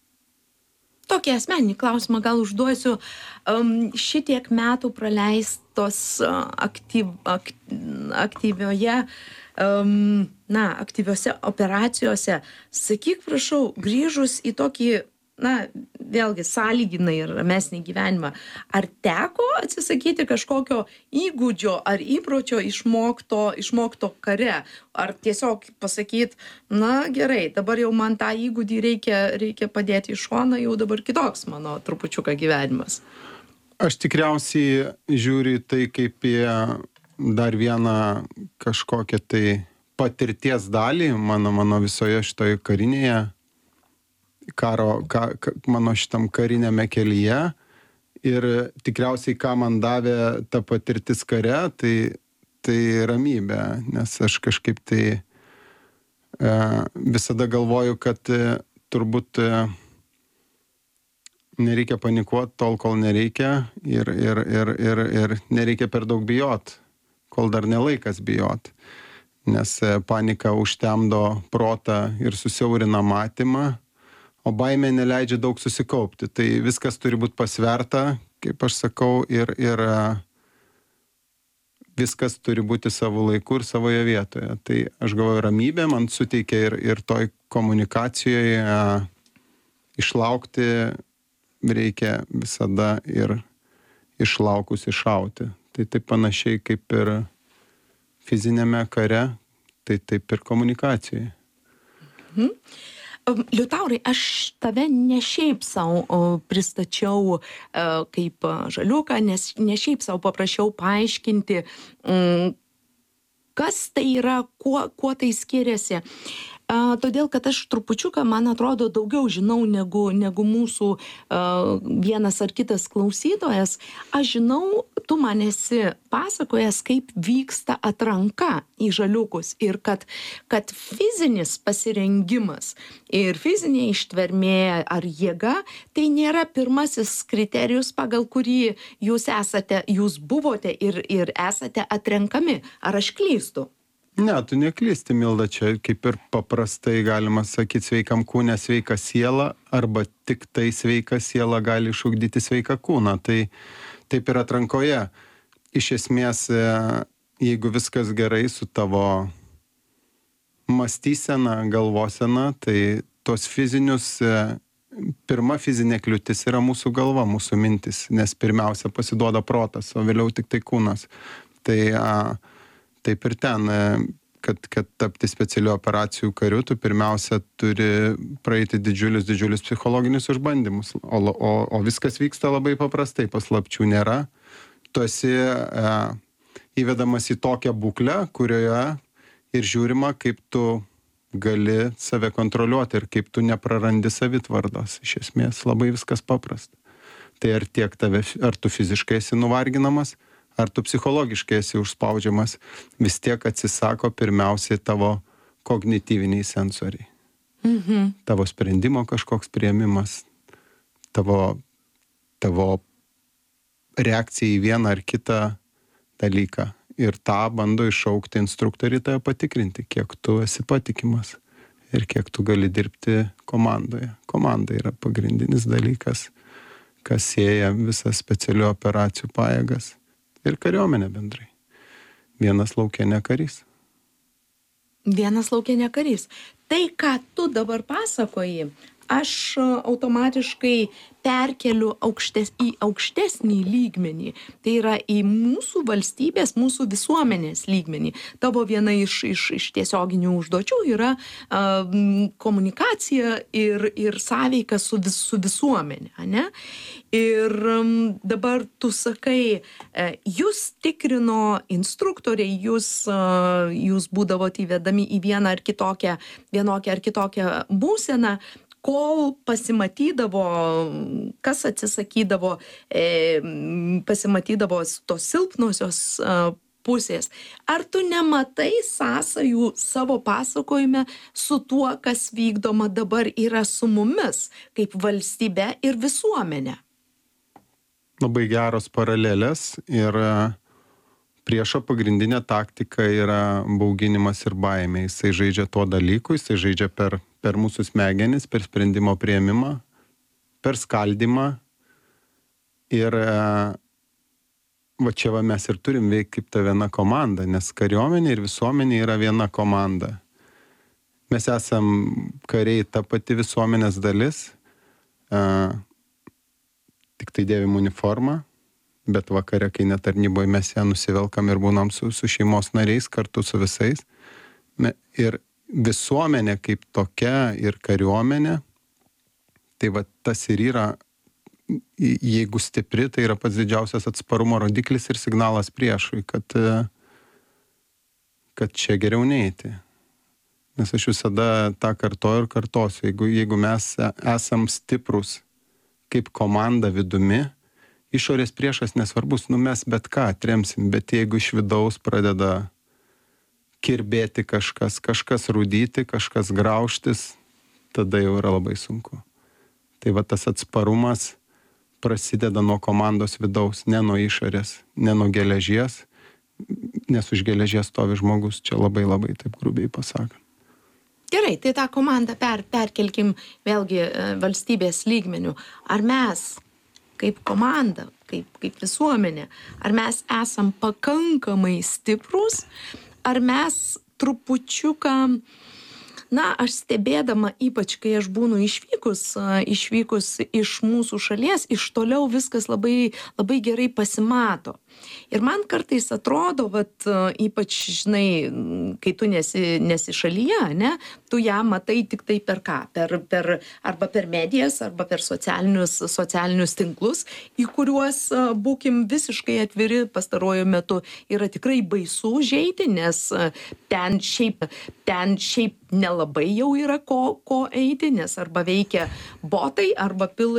Speaker 8: Tokį asmeninį klausimą gal užduosiu. Um, šitiek metų praleistos aktyv, ak, aktyvioje, um, na, aktyviose operacijose. Sakyk, prašau, grįžus į tokį, na, vėlgi sąlyginai ramesnį gyvenimą, ar teko atsisakyti kažkokio įgūdžio ar įpročio išmokto, išmokto kare? Ar tiesiog pasakyti, na gerai, dabar jau man tą įgūdį reikia, reikia padėti į šoną, jau dabar kitoks mano trupučiuką gyvenimas?
Speaker 16: Aš tikriausiai žiūriu tai kaip į dar vieną kažkokią tai patirties dalį mano, mano visoje šitoje karinėje karo, ka, ka, mano šitam karinėme kelyje ir tikriausiai, ką man davė ta patirtis kare, tai, tai ramybė, nes aš kažkaip tai e, visada galvoju, kad e, turbūt e, nereikia panikuoti tol, kol nereikia ir, ir, ir, ir, ir nereikia per daug bijot, kol dar nelaikas bijot, nes e, panika užtemdo protą ir susiaurina matymą, o baimė neleidžia daug susikaupti. Tai viskas turi būti pasverta, kaip aš sakau, ir, ir viskas turi būti savo laiku ir savoje vietoje. Tai aš galvoju, ramybė man suteikia ir, ir toj komunikacijoje išlaukti reikia visada ir išlaukus iššauti. Tai taip panašiai kaip ir fizinėme kare, tai taip ir komunikacijoje.
Speaker 8: Mhm. Liutaurai, aš tave ne šiaip savo pristačiau kaip žaliuką, nes ne šiaip savo paprašiau paaiškinti, kas tai yra, kuo, kuo tai skiriasi. A, todėl, kad aš trupučiuką, man atrodo, daugiau žinau negu, negu mūsų a, vienas ar kitas klausytojas. Aš žinau, tu man esi pasakojęs, kaip vyksta atranka į žaliukus ir kad, kad fizinis pasirengimas ir fizinė ištvermė ar jėga, tai nėra pirmasis kriterijus, pagal kurį jūs esate, jūs buvote ir, ir esate atrenkami. Ar aš klystu?
Speaker 16: Ne, tu neklysti, Milda, čia kaip ir paprastai galima sakyti sveikam kūne sveika siela, arba tik tai sveika siela gali išugdyti sveiką kūną. Tai taip ir atrankoje. Iš esmės, jeigu viskas gerai su tavo mąstysena, galvosena, tai tos fizinius, pirma fizinė kliūtis yra mūsų galva, mūsų mintis, nes pirmiausia pasiduoda protas, o vėliau tik tai kūnas. Tai a, taip ir ten, kad, kad tapti specialių operacijų kariu, tu pirmiausia turi praeiti didžiulius, didžiulius psichologinius išbandymus. O, o, o viskas vyksta labai paprastai, paslapčių nėra. Tu esi e, įvedamas į tokią būklę, kurioje ir žiūrima, kaip tu gali save kontroliuoti ir kaip tu neprarandi savitvardos. Iš esmės labai viskas paprasta. Tai ar tiek tave, ar tu fiziškai esi nuvarginamas, ar tu psichologiškai esi užspaudžiamas, vis tiek atsisako pirmiausiai tavo kognityviniai sensoriai.
Speaker 8: Mhm.
Speaker 16: Tavo sprendimo kažkoks priėmimas, tavo, tavo reakcija į vieną ar kitą dalyką. Ir tą bando iššaukti instruktoriai tave patikrinti, kiek tu esi patikimas ir kiek tu gali dirbti komandoje. Komanda yra pagrindinis dalykas, kas sieja visas specialių operacijų pajėgas. Ir kariuomenė bendrai. Vienas lauke ne karys.
Speaker 8: Vienas lauke ne karys. Tai, ką tu dabar pasakoji, aš automatiškai perkeliu aukštes, į aukštesnį lygmenį. Tai yra į mūsų valstybės, mūsų visuomenės lygmenį. Tavo viena iš, iš, iš tiesioginių užduočių yra uh, komunikacija ir, ir sąveika su, vis, su visuomenė. Ne? Ir um, dabar tu sakai, uh, jūs tikrino instruktoriai, jūs, uh, jūs būdavote įvedami į vieną ar kitokią, vienokią ar kitokią būseną, kol pasimatydavo, kas atsisakydavo, e, pasimatydavo tos silpnosios e, pusės. Ar tu nematai sąsajų savo pasakojime su tuo, kas vykdoma dabar yra su mumis, kaip valstybe ir visuomenė?
Speaker 16: Labai geros paralelės ir priešo pagrindinė taktika yra bauginimas ir baimė. Jisai žaidžia tuo dalyku, jisai žaidžia per, per mūsų smegenis, per sprendimo priėmimą, per skaldymą. Ir va čia va mes ir turim veikti kaip ta viena komanda, nes kariuomenė ir visuomenė yra viena komanda. Mes esam kariai ta pati visuomenės dalis, a, tik tai dėvim uniformą, bet vakare, kai netarnyboje mes ją nusivelkam ir būnam su, su šeimos nariais, kartu su visais. Ir visuomenė kaip tokia ir kariuomenė, tai va tas ir yra, jeigu stipri, tai yra pats didžiausias atsparumo rodiklis ir signalas priešui, kad, kad čia geriau neiti. Nes aš visada tą kartoju ir kartosiu, jeigu, jeigu mes esam stiprus kaip komanda vidumi, išorės priešas nesvarbus, nu mes bet ką atremsim, bet jeigu iš vidaus pradeda kirbėti kažkas, kažkas rūdyti, kažkas graužtis, tada jau yra labai sunku. Tai va tas atsparumas prasideda nuo komandos vidaus, ne nuo išorės, ne nuo geležies, nes už geležies stovi žmogus, čia labai labai taip grubiai pasakant.
Speaker 8: Gerai, tai tą komandą per, perkelkim vėlgi e, valstybės lygmenių. Ar mes kaip komanda, kaip, kaip visuomenė, ar mes esam pakankamai stiprus, ar mes trupučiuką, na, aš stebėdama, ypač kai aš būnu išvykus, išvykus iš mūsų šalies, iš toliau viskas labai, labai gerai pasimato. Ir man kartais atrodo, vat, ypač, žinai, kai tu nesi, nesi šalyje, ne, tu ją matai tik tai per ką, per, per, arba per medijas, arba per socialinius, socialinius tinklus, į kuriuos, būkim visiškai atviri, pastaruoju metu yra tikrai baisu užeiti, nes ten šiaip, ten šiaip nelabai jau yra ko, ko eiti, nes arba veikia botai, arba pila